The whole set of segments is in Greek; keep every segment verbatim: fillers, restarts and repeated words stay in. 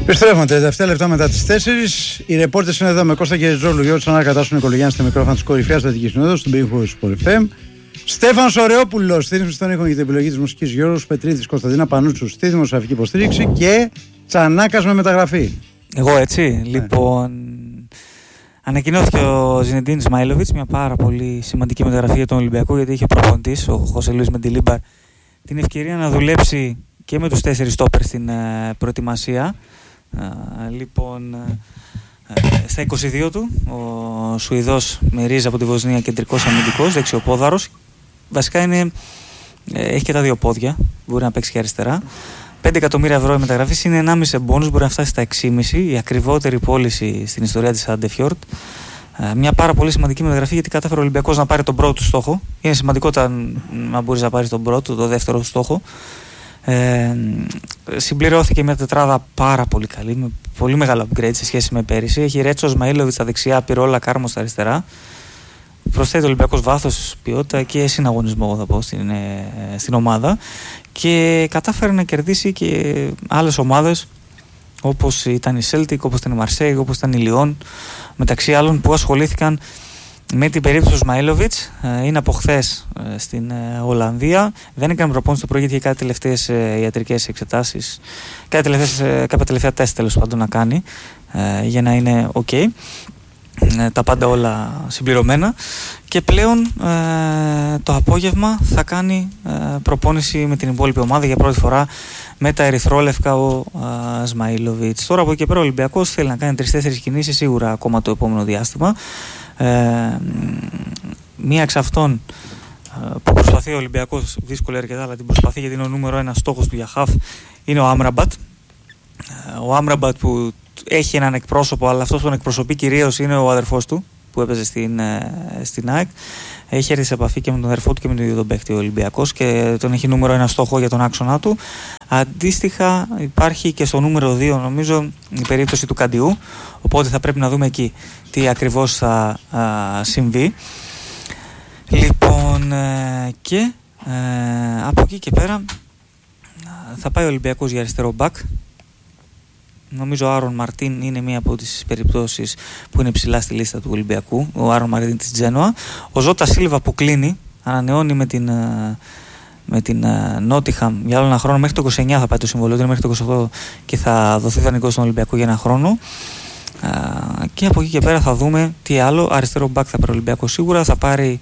Επιστρέφουμε τριάντα επτά λεπτά μετά τις τέσσερις. Οι ρεπόρτες είναι εδώ με Κώστα και Ζόλου. Γιώργος Ανακατάσου Νικολογιάννη στο μικρόφωνο της κορυφαίας Αθλητικής Συνόδου, στην Big West Sport εφ εμ. Στέφανος Ωρεόπουλος, στήριξη στον ήχο για την επιλογή της μουσικής, Γιώργος Πετρίδης, Κωνσταντίνα Πανούτσου στη δημοσιογραφική υποστήριξη και Τσανάκας με μεταγραφή. Εγώ έτσι. Ναι. Λοιπόν, ανακοινώθηκε ο Ζινεντίν Ισμαήλοβιτς, μια πάρα πολύ σημαντική μεταγραφή για τον Ολυμπιακό, γιατί είχε προπονητής, ο Χωσέ Λουίς Μεντιλίμπαρ, την ευκαιρία να δουλέψει και με τους τέσσερις στόπερ στην ε, προετοιμασία. Ε, λοιπόν, ε, στα είκοσι δύο του, ο Σουηδός με ρίζα από τη Βοσνία, κεντρικός αμυντικός, δεξιοπόδαρος. Βασικά είναι, ε, έχει και τα δύο πόδια, μπορεί να παίξει και αριστερά. πέντε εκατομμύρια ευρώ η μεταγραφή, είναι ενάμιση μπόνους, μπορεί να φτάσει στα έξι κόμμα πέντε, η ακριβότερη πώληση στην ιστορία της Αντεφιόρτ. Ε, μια πάρα πολύ σημαντική μεταγραφή, γιατί κατάφερε ο Ολυμπιακός να πάρει τον πρώτο του στόχο. Είναι σημαντικό να μπορεί να πάρει τον πρώτο, τον δεύτερο του στόχο. Ε, συμπληρώθηκε μια τετράδα πάρα πολύ καλή, με πολύ μεγάλο upgrade σε σχέση με πέρυσι. Έχει Ρέτσο Ισμαήλοβιτς στα δεξιά, Πυρόλα Κάρμο στα αριστερά. Προσθέτει ο Ολυμπιακός βάθος, ποιότητα και συναγωνισμό, θα πω, στην, ε, στην ομάδα. Και κατάφερε να κερδίσει και άλλες ομάδες, όπως ήταν η Celtic, όπως ήταν η Marseille, όπως ήταν η Λιόν, μεταξύ άλλων που ασχολήθηκαν με την περίπτωση του Ισμαήλοβιτς. Είναι από χθες στην Ολλανδία. Δεν έκανε προπόνηση το πρωί, γιατί είχε κάτι τελευταίες ιατρικές εξετάσεις, κάτι κάποια τελευταία τεστ τέλος πάντων να κάνει, για να είναι ok. Τα πάντα όλα συμπληρωμένα. Και πλέον ε, το απόγευμα θα κάνει ε, προπόνηση με την υπόλοιπη ομάδα για πρώτη φορά με τα ερυθρόλευκα ο Ισμαήλοβιτς. Τώρα από εκεί πέρα ο Ολυμπιακός θέλει να κάνει τρεις-τέσσερις κινήσεις σίγουρα ακόμα το επόμενο διάστημα. Ε, μία εξ αυτών ε, που προσπαθεί ο Ολυμπιακός, δύσκολη αρκετά, αλλά την προσπαθεί γιατί είναι ο νούμερο ένα στόχος του για χαφ, είναι ο Άμραμπατ. Ε, ο Άμραμπατ που έχει έναν εκπρόσωπο, αλλά αυτός που τον εκπροσωπεί κυρίως είναι ο αδερφός του που έπαιζε στην, στην ΑΕΚ. Έχει έρθει σε επαφή και με τον αδερφό του και με τον ίδιο τον παίκτη ο Ολυμπιακός και τον έχει νούμερο ένα στόχο για τον άξονα του. Αντίστοιχα υπάρχει και στο νούμερο δύο, νομίζω, η περίπτωση του Καντιού, οπότε θα πρέπει να δούμε εκεί τι ακριβώς θα α, συμβεί. Λοιπόν, ε, και ε, από εκεί και πέρα θα πάει ο Ολυμπιακός για αριστερό μπακ. Νομίζω ο Άρον Μαρτίν είναι μία από τις περιπτώσεις που είναι ψηλά στη λίστα του Ολυμπιακού. Ο Άρον Μαρτίν της Τζένοα. Ο Ζώτα Σίλβα που κλείνει, ανανεώνει με την, με την Νότιχαμ για άλλο ένα χρόνο. Μέχρι το είκοσι εννιά θα πάει το συμβολίο του, μέχρι το είκοσι οκτώ και θα δοθεί δανεικό στον Ολυμπιακό για ένα χρόνο. Και από εκεί και πέρα θα δούμε τι άλλο. Αριστερό μπακ θα πάρει ο Ολυμπιακό σίγουρα. Θα πάρει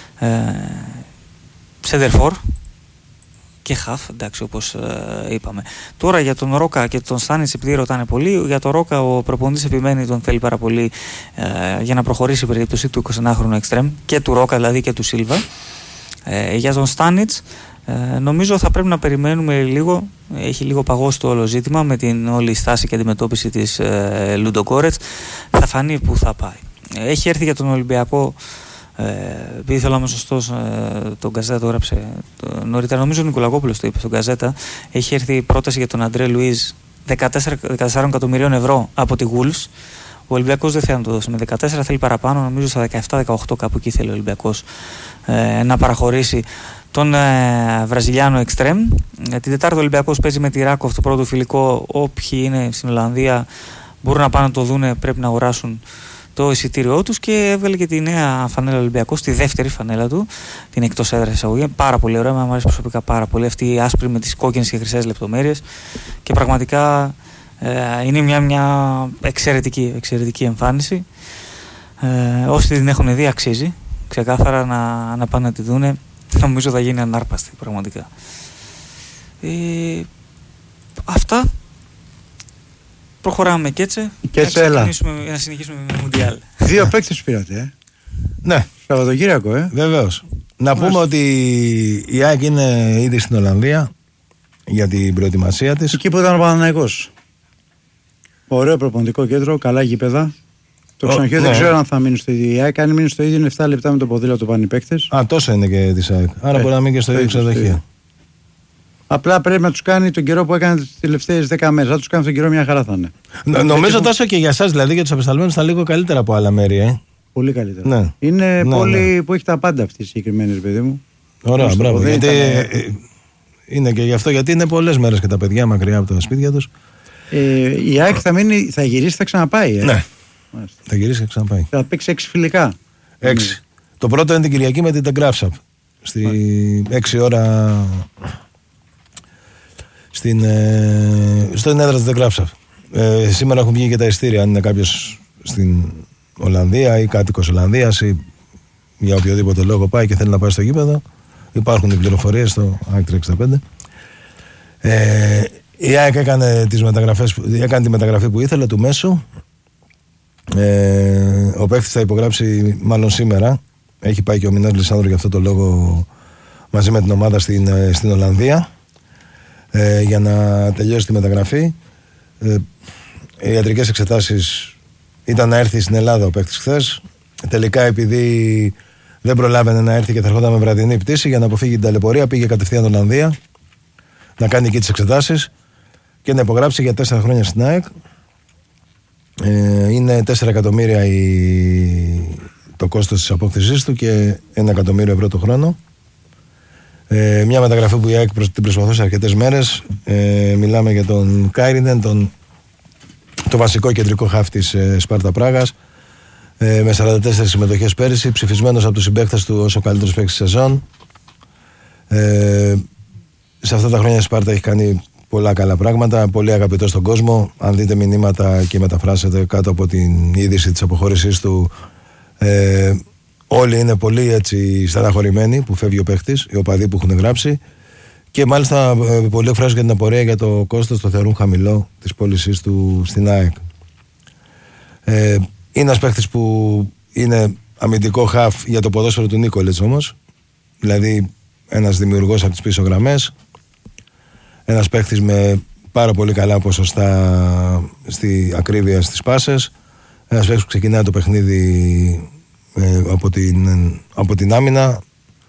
σέντερφορ και χαφ, εντάξει, όπως ε, είπαμε. Τώρα για τον Ρόκα και τον Στάνιτς, επειδή ρωτάνε πολύ, για τον Ρόκα ο προπονητής επιμένει, τον θέλει πάρα πολύ ε, για να προχωρήσει η περίπτωση του εικοσιενάχρονου εξτρέμ και του Ρόκα δηλαδή και του Σίλβα. Ε, για τον Στάνιτς ε, νομίζω θα πρέπει να περιμένουμε λίγο. Έχει λίγο παγώσει το όλο ζήτημα με την όλη στάση και αντιμετώπιση της ε, Λουντοκόρετς. Θα φανεί που θα πάει. Έχει έρθει για τον Ολυμπιακό. Επειδή θέλω να είμαι σωστός, τον Γκαζέτα το έγραψε νωρίτερα. Νομίζω ο Νικολακόπουλος το είπε στον Γκαζέτα. Έχει έρθει η πρόταση για τον Αντρέ Λουίζ δεκατέσσερα εκατομμυρίων ευρώ από τη Wolves. Ο Ολυμπιακός δεν θέλει να το δώσει με δεκατέσσερα, θέλει παραπάνω. Νομίζω στα δεκαεπτά δεκαοκτώ κάπου εκεί θέλει ο Ολυμπιακός ε, να παραχωρήσει τον ε, Βραζιλιάνο εξτρέμ. Ε, την Τετάρτη ο Ολυμπιακός παίζει με τη Ράκοφ το πρώτο φιλικό. Όποιοι είναι στην Ολλανδία μπορούν να πάνε να το δούνε, πρέπει να αγοράσουν το εισιτήριό τους, και έβγαλε και τη νέα φανέλα Ολυμπιακός, τη δεύτερη φανέλα του, την εκτός έδρας εισαγωγή. Πάρα πολύ ωραία, μου αρέσει προσωπικά πάρα πολύ αυτή η άσπρη με τις κόκκινες και χρυσές λεπτομέρειες, και πραγματικά ε, είναι μια, μια εξαιρετική, εξαιρετική εμφάνιση. Ε, όσοι την έχουν δει αξίζει ξεκάθαρα να, να πάνε να τη δούνε. Νομίζω θα γίνει ανάρπαστη πραγματικά. Ε, αυτά. Προχωράμε και έτσι. Και έτσι, έλα. Να συνεχίσουμε με Μουντιάλ. Δύο παίκτες πήρατε, ε. Ναι. Σαββατοκύριακο, ε. Βεβαίως. Να Μάλιστα. πούμε ότι η ΑΕΚ είναι ήδη στην Ολλανδία για την προετοιμασία της. Εκεί που ήταν ο Παναθηναϊκός. Ωραίο προπονητικό κέντρο, καλά γήπεδα. Το ξενοδοχείο δεν ναι. ξέρω αν θα μείνει στο ίδιο. Η ΑΕΚ, αν μείνει στο ίδιο, είναι επτά λεπτά με το ποδήλατο πάνε οι παίκτες. Α, τόσο είναι και τη ΑΕΚ. Άρα ε, μπορεί να μείνει και στο ίδιο ξενοδοχείο. Απλά πρέπει να τους κάνει τον καιρό που έκανε τις τελευταίες δέκα μέρες. Αν τους κάνει τον καιρό, μια χαρά θα είναι. Νο, νομίζω τόσο και για εσάς, δηλαδή για τους απεσταλμένους, θα λίγο καλύτερα από άλλα μέρη. Ε. Πολύ καλύτερα. Ναι. Είναι ναι, πόλη ναι. που έχει τα πάντα αυτή η συγκεκριμένη, παιδί μου. Ωραία, μπράβο. Γιατί ήταν... είναι και γι' αυτό, γιατί είναι πολλές μέρες και τα παιδιά μακριά από τα σπίτια τους. Ε, η ΑΕΚ θα, μείνει, θα γυρίσει, θα ξαναπάει. Ε. Ναι. Μάλιστα. Θα γυρίσει, θα ξαναπάει. Θα παίξει έξι φιλικά. Έξι. Mm. Το πρώτο είναι την Κυριακή με την Τεγκράφσαπ. Στη έξι ώρα. Στην, ε, στον έδρα της Τεγκράφσαπ. Ε, σήμερα έχουν βγει και τα ειστήρια. Αν είναι κάποιος στην Ολλανδία ή κάτοικος Ολλανδίας ή για οποιοδήποτε λόγο πάει και θέλει να πάει στο γήπεδο, υπάρχουν οι πληροφορίες στο ΑΕΚ εξήντα πέντε. Ε, η ΑΕΚ έκανε, τις μεταγραφές, έκανε τη μεταγραφή που ήθελε του μέσου. Ε, ο παίκτης θα υπογράψει μάλλον σήμερα. Έχει πάει και ο Μινάς Λισάνδρου για αυτό το λόγο μαζί με την ομάδα στην, στην Ολλανδία ε, για να τελειώσει τη μεταγραφή. Ε, οι ιατρικές εξετάσεις ήταν να έρθει στην Ελλάδα ο παίκτης χθες. Τελικά, επειδή δεν προλάβαινε να έρθει και θα ερχόταν με βραδινή πτήση, για να αποφύγει την ταλαιπωρία, πήγε κατευθείαν στην Ολλανδία να κάνει εκεί τις εξετάσεις και να υπογράψει για τέσσερα χρόνια στην ΑΕΚ. Ε, είναι τέσσερα εκατομμύρια η... το κόστος της απόκτησής του και ένα εκατομμύριο ευρώ το χρόνο. Ε, μια μεταγραφή που η ΑΕΚ την προσπαθούσε αρκετές μέρες. Ε, μιλάμε για τον Κάιρινεν, τον, το βασικό κεντρικό χαφ της ε, Σπάρτα Πράγας, ε, με σαράντα τέσσερις συμμετοχές πέρυσι, ψηφισμένος από τους συμπαίκτες του ως ο καλύτερος παίκτης της σεζόν. Ε, σε αυτά τα χρόνια η Σπάρτα έχει κάνει πολλά καλά πράγματα, πολύ αγαπητό στον κόσμο. Αν δείτε μηνύματα και μεταφράσετε κάτω από την είδηση της αποχώρησής του, ε, όλοι είναι πολύ έτσι στεναχωρημένοι που φεύγει ο παίχτης, οι οπαδοί που έχουν γράψει, και μάλιστα ε, πολλοί εκφράζουν και την απορία για το κόστος, το θεωρούν χαμηλό, της πώλησής του στην ΑΕΚ. Ε, είναι ένας παίχτης που είναι αμυντικό χαφ για το ποδόσφαιρο του Νίκολετς όμως, δηλαδή ένας δημιουργός από τις πίσω γραμμές, ένας παίχτης με πάρα πολύ καλά ποσοστά στη ακρίβεια στις πάσες, ένας παίχτης που ξεκινάει το παιχνίδι ε, από, την, από την άμυνα,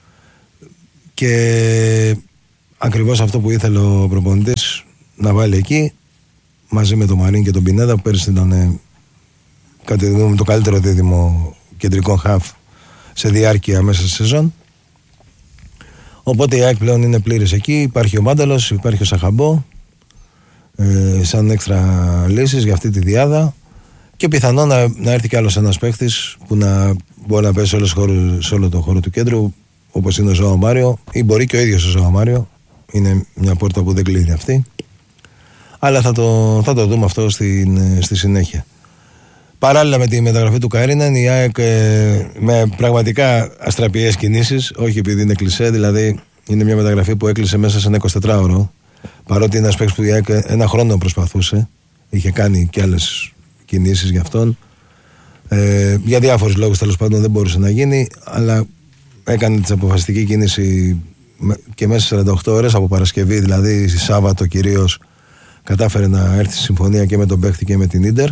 και ακριβώς αυτό που ήθελε ο προπονητής να βάλει εκεί, μαζί με τον Μαρίν και τον Πινέδα, που πέρυσι ήταν ε, κάτι δούμε, το καλύτερο δίδυμο κεντρικών χαφ σε διάρκεια μέσα στη σεζόν. Οπότε η ΑΕΚ πλέον είναι πλήρης εκεί. Υπάρχει ο Μάνταλος, υπάρχει ο Σαχαμπό ε, σαν έξτρα λύσεις για αυτή τη διάδα, και πιθανόν να, να έρθει κι άλλος ένας παίχτης που να μπορεί να πέσει σε όλο, χώρο, σε όλο τον χώρο του κέντρου, όπως είναι ο Ζωά Μάριο, ή μπορεί και ο ίδιος ο Ζωά Μάριο. Είναι μια πόρτα που δεν κλείνει αυτή, αλλά θα το, θα το δούμε αυτό στην, στη συνέχεια. Παράλληλα με τη μεταγραφή του Καρίνεν, η ΑΕΚ ε, με πραγματικά αστραπιές κινήσεις, όχι επειδή είναι κλισέ, δηλαδή είναι μια μεταγραφή που έκλεισε μέσα σε ένα εικοσιτετράωρο, παρότι είναι ένας παίκτης που η ΑΕΚ ένα χρόνο προσπαθούσε, είχε κάνει και άλλες κινήσεις για αυτόν. Ε, για διάφορους λόγους τέλος πάντων δεν μπορούσε να γίνει, αλλά έκανε την αποφασιστική κίνηση και μέσα σε σαράντα οκτώ ώρες, από Παρασκευή δηλαδή, Σάββατο κυρίως, κατάφερε να έρθει στη συμφωνία και με τον παίκτη και με την Ίντερ.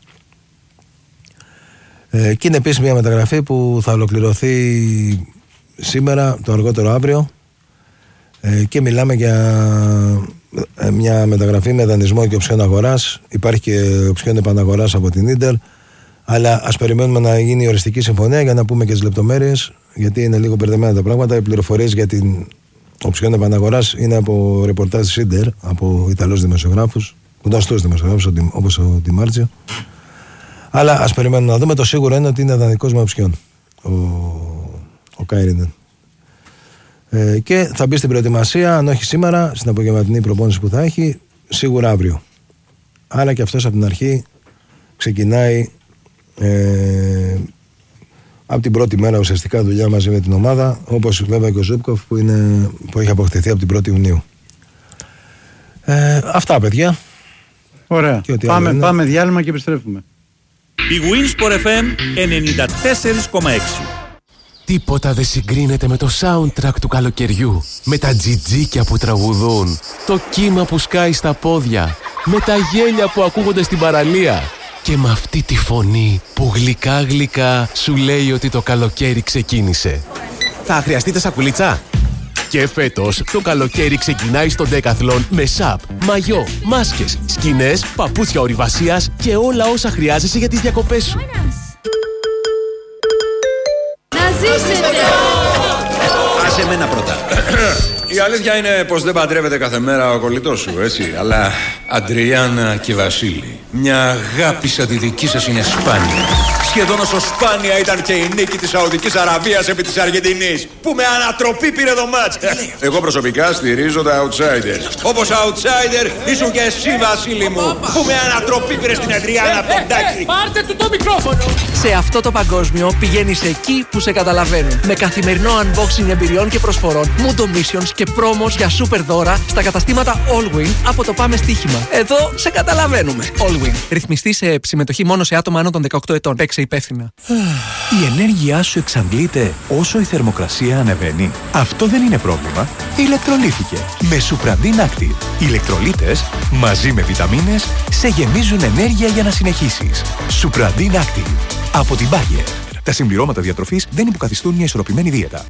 Ε, και είναι επίσης μια μεταγραφή που θα ολοκληρωθεί σήμερα, το αργότερο αύριο, ε, και μιλάμε για ε, μια μεταγραφή με δανεισμό και οψιόν αγοράς. Υπάρχει και οψιόν επαναγοράς από την Ίντερ, αλλά ας περιμένουμε να γίνει η οριστική συμφωνία για να πούμε και τις λεπτομέρειες, γιατί είναι λίγο μπερδεμένα τα πράγματα. Οι πληροφορίες για την οψιόν επαναγοράς είναι από ρεπορτάζ της Ίντερ, από Ιταλούς δημοσιογράφους, γνωστούς δημοσιογράφους όπως ο Ντιμάρτσιο. Αλλά ας περιμένουμε να δούμε. Το σίγουρο είναι ότι είναι δανεικός με οψιόν ο, ο Κάιρινεν. Ε, και θα μπει στην προετοιμασία, αν όχι σήμερα, στην απογευματινή προπόνηση που θα έχει, σίγουρα αύριο. Άρα και αυτός από την αρχή ξεκινάει ε, από την πρώτη μέρα ουσιαστικά δουλειά μαζί με την ομάδα, όπως βέβαια και ο Ζούπκοφ που, είναι, που έχει αποκτηθεί από την πρώτη Ιουνίου. Ε, αυτά, παιδιά. Ωραία. Πάμε, πάμε διάλειμμα και επιστρέφουμε. Η Winsport εφ εμ ενενήντα τέσσερα κόμμα έξι. Τίποτα δεν συγκρίνεται με το soundtrack του καλοκαιριού. Με τα τζιτζίκια που τραγουδούν, το κύμα που σκάει στα πόδια, με τα γέλια που ακούγονται στην παραλία και με αυτή τη φωνή που γλυκά γλυκά σου λέει ότι το καλοκαίρι ξεκίνησε. Θα χρειαστείτε σακουλίτσα? Και φέτος το καλοκαίρι ξεκινάει στο Decathlon με σαπ, μαγιό, μάσκες, σκηνές, παπούτσια ορειβασίας και όλα όσα χρειάζεσαι για τις διακοπές σου. Να ζήσετε! Άσε εμένα πρώτα. Η αλήθεια είναι πως δεν παντρεύεται κάθε μέρα ο κολλητός σου, έτσι. Αλλά Αντριάννα και Βασίλη, μια αγάπη σαν τη δική σας είναι σπάνια. Σχεδόν όσο σπάνια ήταν και η νίκη της Σαουδικής Αραβίας επί της Αργεντινής, που με ανατροπή πήρε το μάτς. Εγώ προσωπικά στηρίζω τα outsiders. Όπως outsider ήσουν και εσύ, Βασίλη μου, που με ανατροπή πήρε στην Αντριάννα Ποντάκη. Πάρτε του το μικρόφωνο! Σε αυτό το παγκόσμιο πηγαίνεις εκεί που σε καταλαβαίνουν. Με καθημερινό unboxing εμπειριών και προσφορών, Mundo Missions και πρόμος για super δώρα στα καταστήματα Allwin από το Πάμε Στοίχημα. Εδώ σε καταλαβαίνουμε. Allwin. Ρυθμιστή σε συμμετοχή μόνο σε άτομα άνω των δεκαοκτώ ετών. Παίξε υπεύθυνα. Η ενέργειά σου εξαντλείται όσο η θερμοκρασία ανεβαίνει. Αυτό δεν είναι πρόβλημα. Ηλεκτρολήθηκε με Supradin Active. Οι ηλεκτρολίτες μαζί με βιταμίνες σε γεμίζουν ενέργεια για να συνεχίσεις. Supradin Active από την Bayer. Τα συμπληρώματα διατροφής δεν υποκαθιστούν μια ισορροπημένη δίαιτα.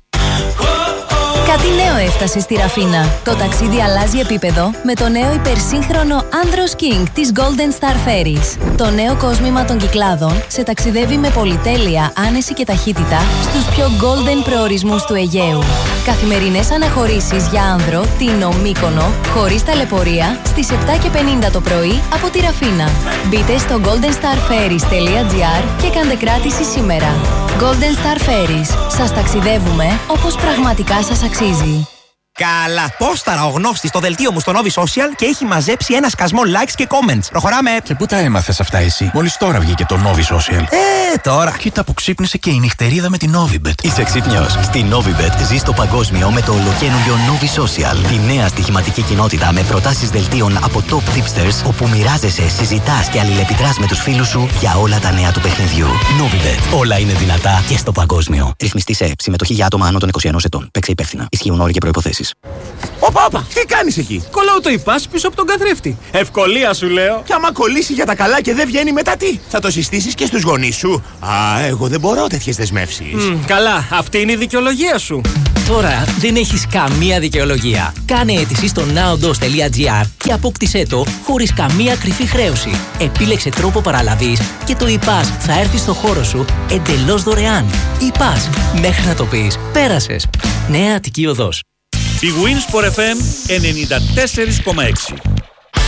Κάτι νέο έφτασε στη Ραφίνα. Το ταξίδι αλλάζει επίπεδο με το νέο υπερσύγχρονο Andros King της Golden Star Ferries. Το νέο κόσμημα των Κυκλάδων σε ταξιδεύει με πολυτέλεια, άνεση και ταχύτητα στους πιο golden προορισμούς του Αιγαίου. Καθημερινές αναχωρήσεις για άνδρο, Τίνο, Μύκονο, χωρίς ταλαιπωρία, στις επτά και πενήντα το πρωί από τη Ραφίνα. Μπείτε στο golden star ferries τελεία gr και κάντε κράτηση σήμερα. Golden Star Ferries. Σας ταξιδεύουμε όπως πραγματικά σας αξίζει. Καλά. Πόσταρα ο γνώστης στο δελτίο μου στο Novi Social και έχει μαζέψει ένα σκασμό likes και comments. Προχωράμε. Και πού τα έμαθες αυτά εσύ? Μόλις τώρα βγήκε το Novi Social. Ε, τώρα. Κοίτα που ξύπνησε και η νυχτερίδα με την Novibet. Είσαι ξύπνιος. Στη Novibet ζεις το παγκόσμιο με το ολοκαίνουργιο Novi Social. Τη νέα στοιχηματική κοινότητα με προτάσεις δελτίων από top tipsters, όπου μοιράζεσαι, συζητάς και αλληλεπιδράς με τους φίλους σου για όλα τα νέα του παιχνιδιού. Novibet. Όλα είναι δυνατά και στο παγκόσμιο. Ρυθμιστή σε συμμετοχή για άτομα άνω των είκοσι ενός ετών. Παίξε υπεύθυνα. Ισχύουν όροι και προϋποθέσεις. Όπα, όπα, τι κάνεις εκεί? Κολλάω το υπάς πίσω από τον καθρέφτη. Ευκολία σου λέω. Και άμα κολλήσει για τα καλά και δεν βγαίνει μετά τι? Θα το συστήσεις και στους γονείς σου? Α, εγώ δεν μπορώ τέτοιες δεσμεύσεις. Mm, καλά, αυτή είναι η δικαιολογία σου. Τώρα δεν έχεις καμία δικαιολογία. Κάνε αίτηση στο nowdos τελεία gr και απόκτησέ το χωρίς καμία κρυφή χρέωση. Επίλεξε τρόπο παραλαβής και το υπάς θα έρθει στο χώρο σου εντελώς δωρεάν. Υπάς, μέχρι να το πεις, πέρασες. Νέα Αττική Οδός. Η Winsport εφ εμ ενενήντα τέσσερα κόμμα έξι.